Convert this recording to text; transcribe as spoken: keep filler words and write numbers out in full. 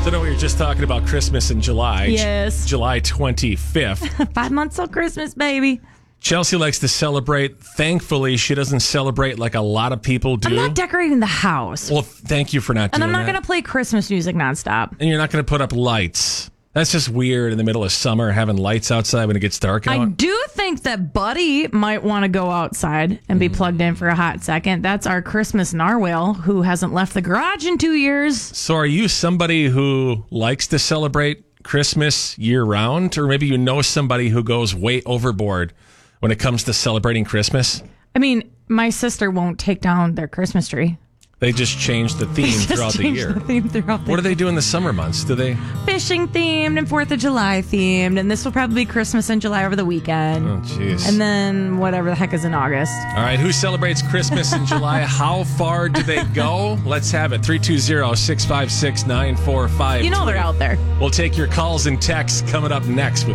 So, no, we were just talking about Christmas in July. Yes. July twenty-fifth. Five months till Christmas, baby. Chelsea likes to celebrate. Thankfully, she doesn't celebrate like a lot of people do. I'm not decorating the house. Well, thank you for not and doing I'm not that. going to play Christmas music nonstop. And you're not going to put up lights. That's just weird in the middle of summer, having lights outside when it gets dark out. I do think that Buddy might want to go outside and be plugged in for a hot second. That's our Christmas narwhal who hasn't left the garage in two years. So are you somebody who likes to celebrate Christmas year-round? Or maybe you know somebody who goes way overboard when it comes to celebrating Christmas? I mean, my sister won't take down their Christmas tree. They just change the theme Just throughout the change year. The theme throughout the What do they do in the summer months? Do they? Fishing themed and fourth of July themed. And this will probably be Christmas in July over the weekend. Oh, jeez. And then whatever the heck is in August. All right, who celebrates Christmas in July? How far do they go? Let's have it. three two zero, six five six, nine four five. You know they're out there. We'll take your calls and texts coming up next with